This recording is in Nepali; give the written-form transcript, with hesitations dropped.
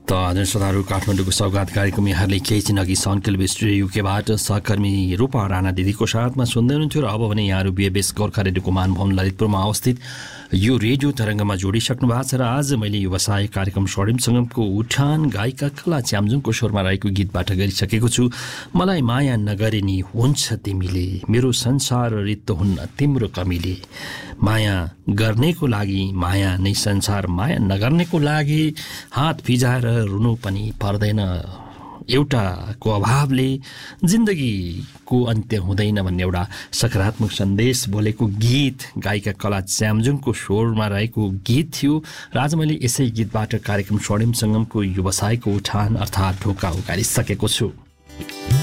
त आदरणीय श्रोताहरू, काठमाडौँको सौगात कार्यक्रम यहाँले केही दिन अघि सनकेल स्टुडियो युकेबाट सहकर्मी रूपा राणा दिदीको साथमा सुन्दै हुनुहुन्थ्यो। र अब भने यहाँहरू बिएबएस गोर्खा रेडियोको मानभवन ललितपुरमा अवस्थित यो रेडियो तरङ्गमा जोडिसक्नु भएको छ। र आज मैले व्यवसाय कार्यक्रम स्वर्णिम सङ्गमको उठान गायिका कला च्याम्जुङको स्वरमा रहेको गीतबाट गरिसकेको छु। मलाई माया नगरे नि हुन्छ तिमीले, मेरो संसार रित्तो हुन्न तिम्रो कमीले। माया गर्नेको लागि माया नै संसार, माया नगर्नेको लागि हात फिजाएर रुनु पनि पर्दैन। एउटाको अभावले जिन्दगीको अन्त्य हुँदैन भन्ने एउटा सकारात्मक सन्देश बोलेको गीत गायिका कला च्याम्जुङको स्वरमा रहेको गीत थियो। र आज मैले यसै गीतबाट कार्यक्रम स्वर्णिम सङ्गमको व्यवसायको उठान अर्थात् ढोका उकालिसकेको छु।